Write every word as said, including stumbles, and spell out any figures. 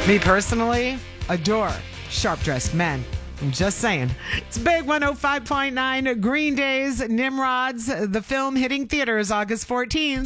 Me personally, adore sharp-dressed men. I'm just saying. It's Big one oh five point nine. Green Day's Nimrods, the film hitting theaters August fourteenth.